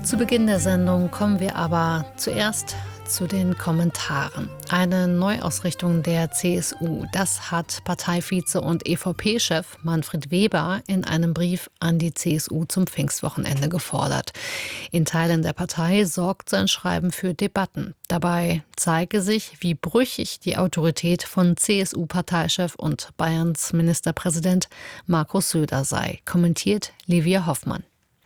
Zu Beginn der Sendung kommen wir aber zuerst zu den Kommentaren. Eine Neuausrichtung der CSU, das hat Parteivize und EVP-Chef Manfred Weber in einem Brief an die CSU zum Pfingstwochenende gefordert. In Teilen der Partei sorgt sein Schreiben für Debatten. Dabei zeige sich, wie brüchig die Autorität von CSU-Parteichef und Bayerns Ministerpräsident Markus Söder sei, kommentiert Livia Hoffmann.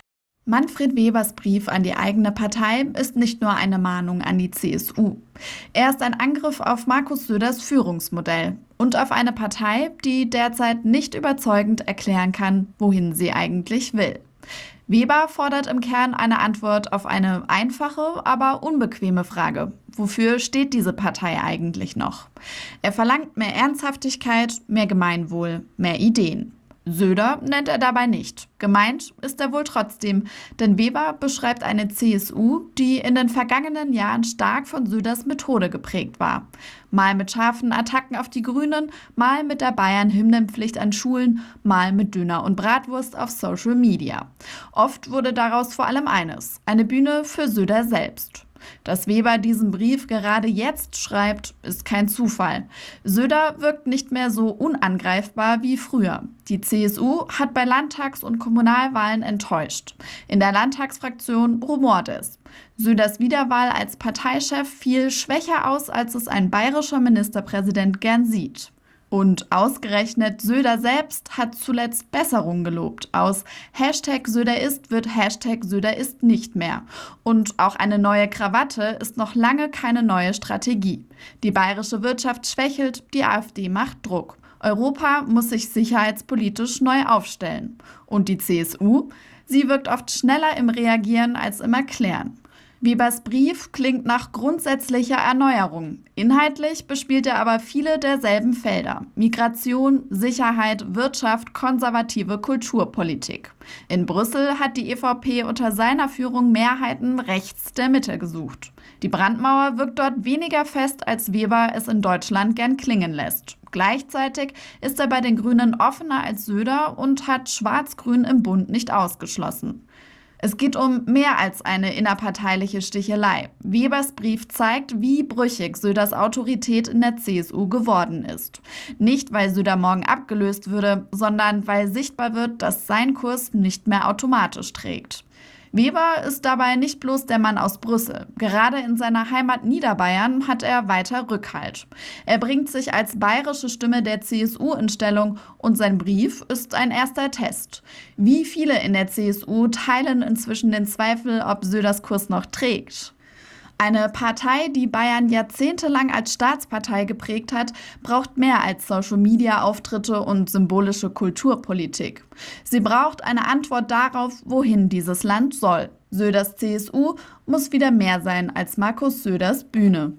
Manfred Webers Brief an die eigene Partei ist nicht nur eine Mahnung an die CSU. Er ist ein Angriff auf Markus Söders Führungsmodell und auf eine Partei, die derzeit nicht überzeugend erklären kann, wohin sie eigentlich will. Weber fordert im Kern eine Antwort auf eine einfache, aber unbequeme Frage. Wofür steht diese Partei eigentlich noch? Er verlangt mehr Ernsthaftigkeit, mehr Gemeinwohl, mehr Ideen. Söder nennt er dabei nicht. Gemeint ist er wohl trotzdem, denn Weber beschreibt eine CSU, die in den vergangenen Jahren stark von Söders Methode geprägt war. Mal mit scharfen Attacken auf die Grünen, mal mit der Bayern-Hymnenpflicht an Schulen, mal mit Döner und Bratwurst auf Social Media. Oft wurde daraus vor allem eines: eine Bühne für Söder selbst. Dass Weber diesen Brief gerade jetzt schreibt, ist kein Zufall. Söder wirkt nicht mehr so unangreifbar wie früher. Die CSU hat bei Landtags- und Kommunalwahlen enttäuscht. In der Landtagsfraktion rumort es. Söders Wiederwahl als Parteichef fiel schwächer aus, als es ein bayerischer Ministerpräsident gern sieht. Und ausgerechnet Söder selbst hat zuletzt Besserung gelobt. Aus #Söder ist wird #Söder ist nicht mehr. Und auch eine neue Krawatte ist noch lange keine neue Strategie. Die bayerische Wirtschaft schwächelt, die AfD macht Druck. Europa muss sich sicherheitspolitisch neu aufstellen. Und die CSU? Sie wirkt oft schneller im Reagieren als im Erklären. Webers Brief klingt nach grundsätzlicher Erneuerung. Inhaltlich bespielt er aber viele derselben Felder: Migration, Sicherheit, Wirtschaft, konservative Kulturpolitik. In Brüssel hat die EVP unter seiner Führung Mehrheiten rechts der Mitte gesucht. Die Brandmauer wirkt dort weniger fest, als Weber es in Deutschland gern klingen lässt. Gleichzeitig ist er bei den Grünen offener als Söder und hat Schwarz-Grün im Bund nicht ausgeschlossen. Es geht um mehr als eine innerparteiliche Stichelei. Webers Brief zeigt, wie brüchig Söders Autorität in der CSU geworden ist. Nicht, weil Söder morgen abgelöst würde, sondern weil sichtbar wird, dass sein Kurs nicht mehr automatisch trägt. Weber ist dabei nicht bloß der Mann aus Brüssel. Gerade in seiner Heimat Niederbayern hat er weiter Rückhalt. Er bringt sich als bayerische Stimme der CSU in Stellung und sein Brief ist ein erster Test. Wie viele in der CSU teilen inzwischen den Zweifel, ob Söders Kurs noch trägt? Eine Partei, die Bayern jahrzehntelang als Staatspartei geprägt hat, braucht mehr als Social-Media-Auftritte und symbolische Kulturpolitik. Sie braucht eine Antwort darauf, wohin dieses Land soll. Söders CSU muss wieder mehr sein als Markus Söders Bühne.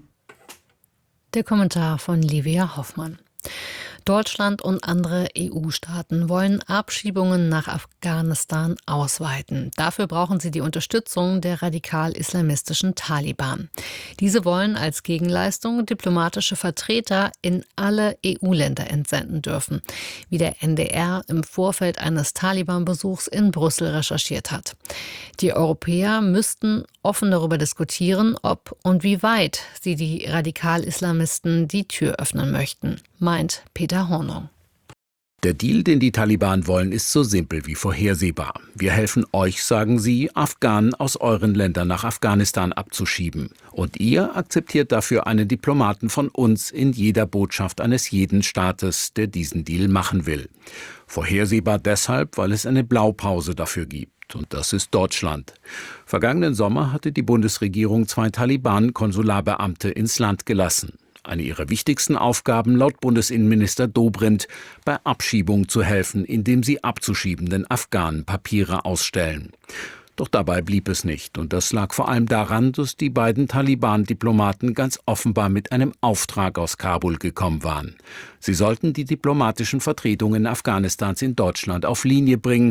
Der Kommentar von Livia Hoffmann. Deutschland und andere EU-Staaten wollen Abschiebungen nach Afghanistan ausweiten. Dafür brauchen sie die Unterstützung der radikal-islamistischen Taliban. Diese wollen als Gegenleistung diplomatische Vertreter in alle EU-Länder entsenden dürfen, wie der NDR im Vorfeld eines Taliban-Besuchs in Brüssel recherchiert hat. Die Europäer müssten offen darüber diskutieren, ob und wie weit sie die Radikal-Islamisten die Tür öffnen möchten, meint Peter Hornung. Der Deal, den die Taliban wollen, ist so simpel wie vorhersehbar. Wir helfen euch, sagen sie, Afghanen aus euren Ländern nach Afghanistan abzuschieben. Und ihr akzeptiert dafür einen Diplomaten von uns in jeder Botschaft eines jeden Staates, der diesen Deal machen will. Vorhersehbar deshalb, weil es eine Blaupause dafür gibt. Und das ist Deutschland. Vergangenen Sommer hatte die Bundesregierung 2 Taliban-Konsularbeamte ins Land gelassen. Eine ihrer wichtigsten Aufgaben laut Bundesinnenminister Dobrindt, bei Abschiebung zu helfen, indem sie abzuschiebenden Afghanen Papiere ausstellen. Doch dabei blieb es nicht. Und das lag vor allem daran, dass die beiden Taliban-Diplomaten ganz offenbar mit einem Auftrag aus Kabul gekommen waren. Sie sollten die diplomatischen Vertretungen Afghanistans in Deutschland auf Linie bringen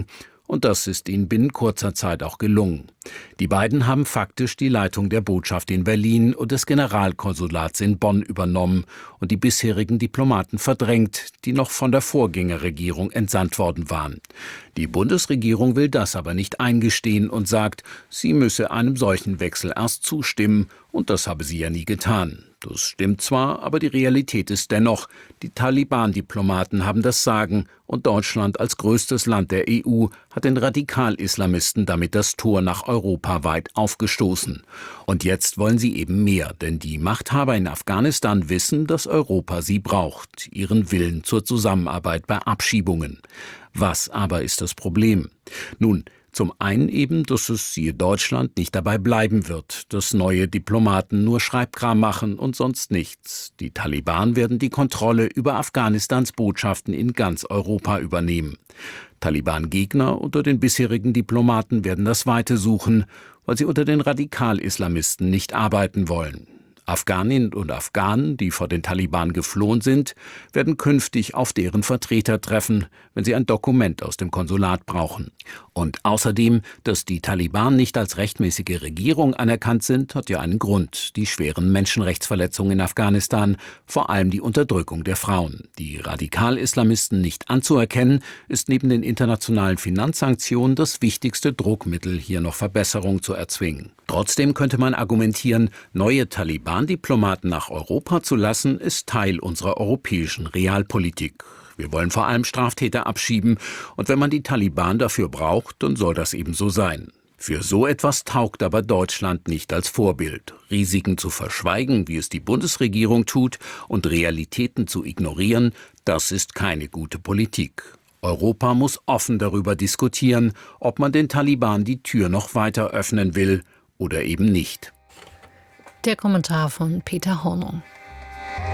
Und das ist ihnen binnen kurzer Zeit auch gelungen. Die beiden haben faktisch die Leitung der Botschaft in Berlin und des Generalkonsulats in Bonn übernommen und die bisherigen Diplomaten verdrängt, die noch von der Vorgängerregierung entsandt worden waren. Die Bundesregierung will das aber nicht eingestehen und sagt, sie müsse einem solchen Wechsel erst zustimmen, und das habe sie ja nie getan. Das stimmt zwar, aber die Realität ist dennoch, die Taliban-Diplomaten haben das Sagen und Deutschland als größtes Land der EU hat den Radikal-Islamisten damit das Tor nach Europa weit aufgestoßen. Und jetzt wollen sie eben mehr, denn die Machthaber in Afghanistan wissen, dass Europa sie braucht, ihren Willen zur Zusammenarbeit bei Abschiebungen. Was aber ist das Problem? Nun, zum einen eben, dass es, siehe Deutschland, nicht dabei bleiben wird, dass neue Diplomaten nur Schreibkram machen und sonst nichts. Die Taliban werden die Kontrolle über Afghanistans Botschaften in ganz Europa übernehmen. Taliban-Gegner unter den bisherigen Diplomaten werden das Weite suchen, weil sie unter den Radikal-Islamisten nicht arbeiten wollen. Afghaninnen und Afghanen, die vor den Taliban geflohen sind, werden künftig auf deren Vertreter treffen, wenn sie ein Dokument aus dem Konsulat brauchen. Und außerdem, dass die Taliban nicht als rechtmäßige Regierung anerkannt sind, hat ja einen Grund: die schweren Menschenrechtsverletzungen in Afghanistan, vor allem die Unterdrückung der Frauen. Die Radikal-Islamisten nicht anzuerkennen, ist neben den internationalen Finanzsanktionen das wichtigste Druckmittel, hier noch Verbesserung zu erzwingen. Trotzdem könnte man argumentieren, neue Taliban-Diplomaten nach Europa zu lassen, ist Teil unserer europäischen Realpolitik. Wir wollen vor allem Straftäter abschieben, und wenn man die Taliban dafür braucht, dann soll das eben so sein. Für so etwas taugt aber Deutschland nicht als Vorbild. Risiken zu verschweigen, wie es die Bundesregierung tut, und Realitäten zu ignorieren, das ist keine gute Politik. Europa muss offen darüber diskutieren, ob man den Taliban die Tür noch weiter öffnen will oder eben nicht. Der Kommentar von Peter Hornung.